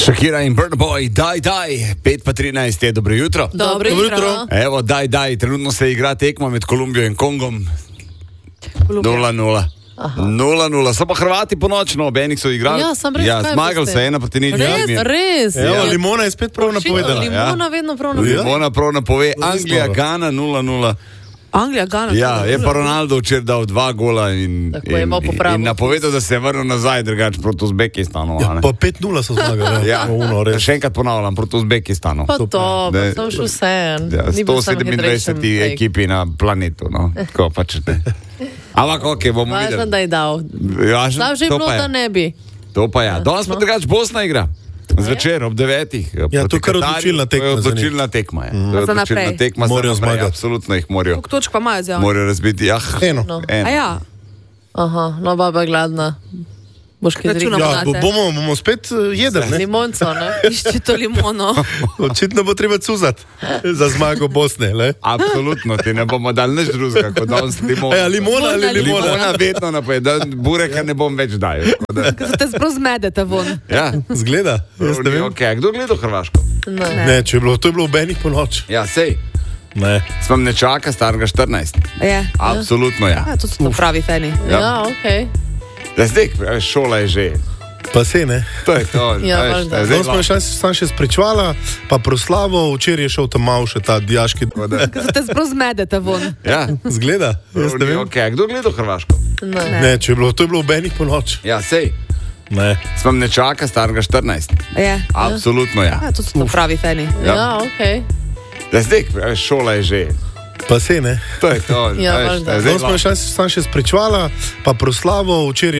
Shakira in Burna Boy, daj, 5:13 je, dobro jutro. Dobro jutro. Evo, daj, trenutno se igra tekma med Kolumbijo in Kongom. 0-0. 0-0, so pa Hrvati ponočno, ob enih so igrali. Ja, sem res, kaj zmagali boste? so 1-0. Res. Evo, Limona je spet prav napovedala. Limona vedno prav napovedala. Limona prav napove, Anglija, Gana 0-0. Anglija, Gana. Ja, je pa Ronaldo včeraj dal 2 gola in napovedal, da se je vrnil nazaj, drugače proti Uzbekistanu. Ja, pa 5-0 so zmagali. Ja, še enkrat ponavljam, proti Uzbekistanu. Pa to, sem še vsejen. Ja, 127. ekipi na planetu, no, tako pač te. Ampak, ok, bomo videli. Važno, da je dal. Sam že bilo, da ne bi. To pa ja. Danes pa drugače Bosna igra. Zvečer ob 9. Ja, to je kar odločilna tekma. Odločilna tekma je. Za naprej. Morajo zmagati. Absolutno jih morajo. Koliko točk pa imajo zdaj? Morajo razbiti, Eno. A ja. Aha, no baba je gladna. Boš kaj zrikala? Ja, bomo spet jedli, ne? Limonco, ne? Išči to limono. Očitno bo treba cuzati za zmago Bosne, ne? Absolutno, ti ne bomo dali nič drugega, kot danes limona. Ja, limona ali limona? Limona vedno naprej, da bureka ne bom več dajal. Ker se te sprav zmedete von. Ja. Zgleda. Okay. Kdo gleda Hrvaško? Ne, to je bilo ob enih ponoč. Ja, sej. Ne. Smem nečaka starega 14. Je. Absolutno, ja. To so to pravi feni. Ja, okej. Zdaj, šola je že. Pa se ne. To je to. Ja, Zdaj smo še spričvala, pa proslavo, včeraj je šel tam malo še ta dijaški. Ker se te sprav zmedete von. Ja. Zgleda. Okay. Kdo gleda Hrvaško? Ne, to je bilo ob enih ponoč. Ja, sej. Ne. Smem nečaka starega 14. Je. Absolutno, ja. To so to pravi feni. Ja, okej. Zdaj, šola je že. Pa se ne. To je to. Ja, Zdaj smo še spričvala, pa proslavo, včeraj